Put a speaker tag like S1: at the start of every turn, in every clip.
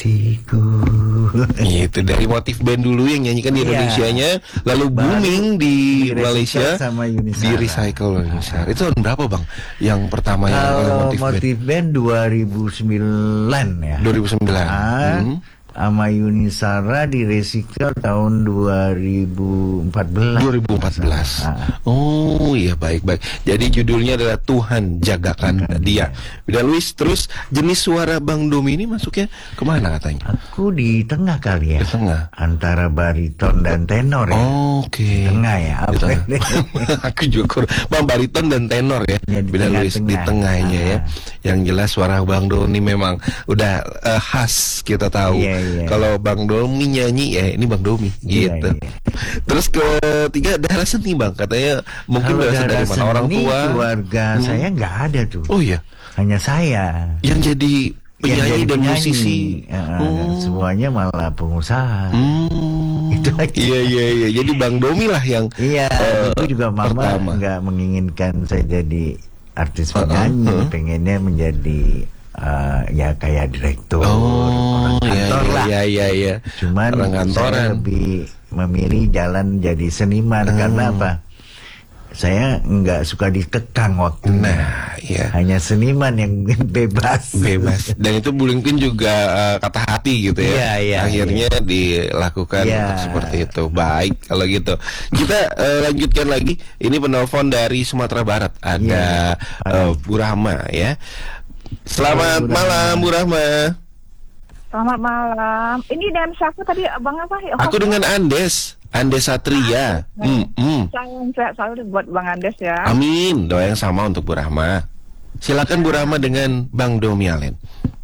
S1: hatiku.
S2: Itu dari Motif Band dulu yang nyanyikan di Indonesianya, lalu booming di Malaysia
S1: sama Yunisara.
S2: Di recycle Yunisara. Itu tahun berapa bang? Yang pertama yang oleh
S1: Motif Band 2009 ya.
S2: 2009.
S1: Sama Yunisara di recycle tahun 2014.
S2: Oh iya, baik-baik. Jadi judulnya adalah Tuhan Jagakan Dia. Dan Luis, terus jenis suara Bang Domi ini masuknya kemana katanya?
S1: Aku di tengah kali ya.
S2: Di tengah.
S1: Antara bariton dan tenor ya.
S2: Oke.
S1: Tengah ya.
S2: Aku juga Bang, bariton dan tenor ya. Beda Luis di tengahnya ya. Yang jelas suara Bang Domi memang udah khas, kita tahu. Kalau Bang Domi nyanyi ya ini Bang Domi gitu. Terus ketiga, darah seni Bang, katanya mungkin berasal dari mana, orang tua?
S1: Keluarga saya nggak ada tuh.
S2: Oh iya,
S1: hanya saya
S2: yang jadi penyanyi dan musisi.
S1: Semuanya malah pengusaha. Itu aja.
S2: Iya. Jadi Bang Domi lah yang
S1: itu juga mama nggak menginginkan saya jadi artis penyanyi, pengennya menjadi ya kayak direktur, orang kantor lah.
S2: Iya.
S1: Cuman saya lebih memilih jalan jadi seniman karena apa? Saya nggak suka dikekang waktunya.
S2: Nah, iya.
S1: Hanya seniman yang bebas.
S2: Dan itu mungkin juga kata hati gitu ya. Akhirnya dilakukan seperti itu. Baik kalau gitu. Kita lanjutkan lagi. Ini penelpon dari Sumatera Barat. Ada Bu Rahma ya. Selamat malam Bu Rahma.
S3: Selamat malam. Ini dengan siapa tadi abang apa?
S2: Aku dengan Andes Satria.
S3: Salam sehat selalu buat Bang Andes ya.
S2: Amin. Doa yang sama untuk Bu Rahma. Silakan Bu Rahma dengan Bang Domi Alen.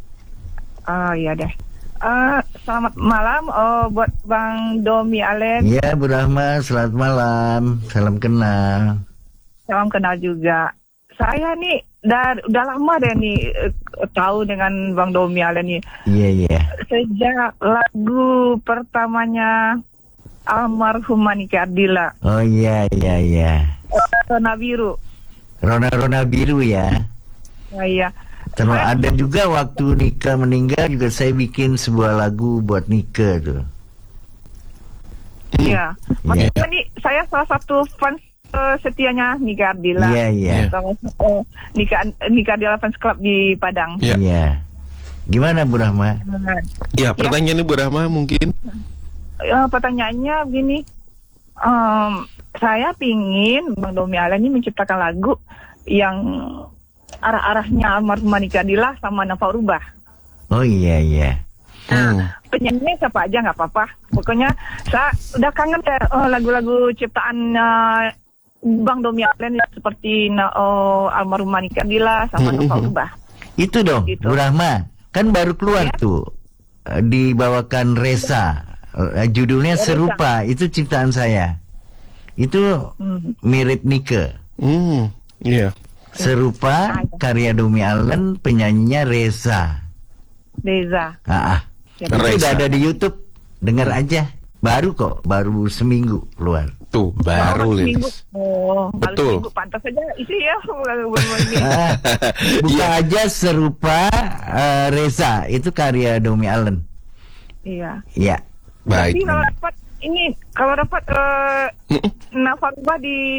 S3: Iya deh. Selamat malam buat Bang Domi Alen.
S1: Iya Bu Rahma, selamat malam. Salam kenal.
S3: Salam kenal juga. Saya nih udah lama deh nih tahu dengan Bang Domi Alen nih.
S1: Iya.
S3: Sejak lagu pertamanya almarhum Nike Ardila.
S1: Oh iya.
S3: Rona Biru.
S1: Rona Biru ya.
S3: Iya.
S1: Terus ada juga waktu Nike meninggal juga saya bikin sebuah lagu buat Nike tuh.
S3: Iya. Maksudnya nih saya salah satu fans setianya Nike Ardila.
S1: Iya.
S3: Nike Ardila Fans Club di Padang.
S1: Iya. Gimana Bu Rahma?
S2: Ya, pertanyaannya Bu Rahma mungkin.
S3: Pertanyaannya begini. Saya pingin Bang Domi Alen ini menciptakan lagu yang arah-arahnya almarhum Nike Ardila sama Nafa Rubah.
S1: Oh iya.
S3: Penyanyinya siapa aja nggak apa-apa. Pokoknya saya udah kangen lagu-lagu ciptaan Bang Domi Alen seperti almarhum Nike Ardila sama Nafa Rubah.
S1: Itu dong, gitu. Bu Rahma, kan baru keluar tuh dibawakan Reza. Judulnya Serupa, itu ciptaan saya. Itu mirip Nike.
S2: Iya.
S1: Serupa karya Domi Alen, penyanyinya Reza. Itu udah ada di YouTube. Dengar aja. Baru seminggu keluar.
S2: Tuh, baru Lilis. Betul.
S3: Seminggu, pantas aja isi ya.
S1: Buka aja Serupa Reza, itu karya Domi Alen.
S3: Iya.
S2: Baik.
S3: Tapi kalau dapat Nafa Rubah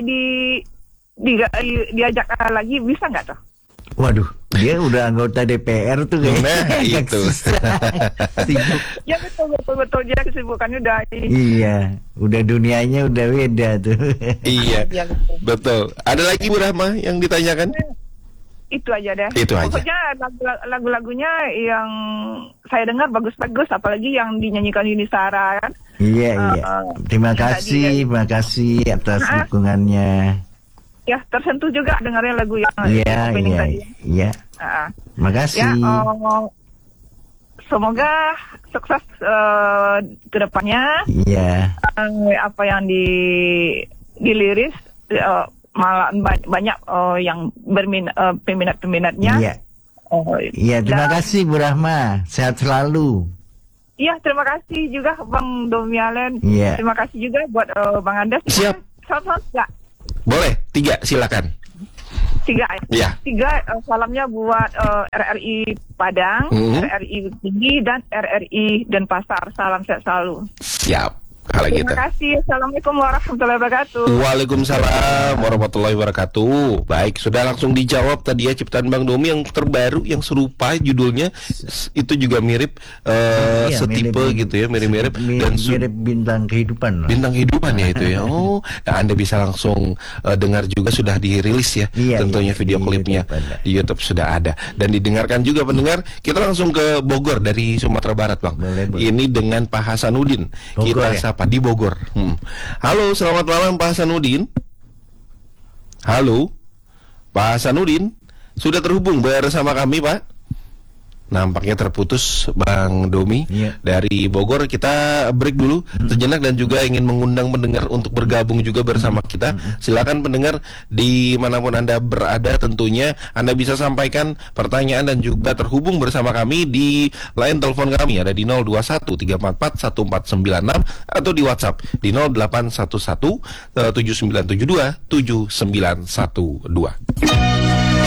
S3: diajak lagi bisa nggak tuh?
S1: Waduh, dia udah anggota DPR tuh kayaknya.
S2: Nah, itu.
S1: Sibuk.
S3: Ya betul dia kesibukannya udah.
S1: Iya, udah dunianya udah beda tuh.
S2: Iya, betul. Ada lagi Bu Rahma yang ditanyakan?
S3: Itu aja deh.
S2: Itu aja.
S3: Pokoknya lagu-lagunya yang saya dengar bagus-bagus, apalagi yang dinyanyikan Yunisara kan.
S1: Iya. Terima kasih atas dukungannya.
S3: Ya, tersentuh juga dengarnya lagu yang
S1: Iya. Makasih.
S3: Ya, semoga sukses ke depannya.
S1: Iya.
S3: Apa yang diliris malah banyak yang peminatnya.
S1: Iya. Iya, terima kasih Bu Rahma. Sehat selalu.
S3: Iya, terima kasih juga Bang Domi Alen.
S1: Iya.
S3: Terima kasih juga buat Bang Andes.
S2: Siap.
S3: Salam-salam enggak?
S2: Boleh, 3 silakan.
S3: Tiga
S2: ya.
S3: Salamnya buat RRI Padang, RRI Tinggi, dan RRI Denpasar. Salam sehat selalu.
S2: Siap. Kalau
S3: Terima kasih. Assalamualaikum warahmatullahi wabarakatuh.
S2: Waalaikumsalam warahmatullahi wabarakatuh. Baik, sudah langsung dijawab tadi ya ciptaan Bang Domi yang terbaru, yang serupa judulnya itu juga mirip setipe mirip, gitu ya, mirip-mirip dan
S1: mirip bintang kehidupan.
S2: Bintang kehidupan ya itu ya. Oh, nah Anda bisa langsung dengar juga, sudah dirilis ya. Tentunya video klipnya di YouTube sudah ada dan didengarkan juga pendengar. Kita langsung ke Bogor dari Sumatera Barat, Bang. Boleh. Ini dengan Pak Hasanuddin. Bogor, kita sapa di Bogor. Halo, selamat malam Pak Hasanuddin. Halo, Pak Hasanuddin, sudah terhubung bersama kami, Pak? Nampaknya terputus Bang Domi dari Bogor. Kita break dulu sejenak dan juga ingin mengundang pendengar untuk bergabung juga bersama kita. Silakan pendengar dimanapun Anda berada, tentunya Anda bisa sampaikan pertanyaan dan juga terhubung bersama kami di line telepon kami ada di 0213441496 atau di WhatsApp di 0811 7972 7912.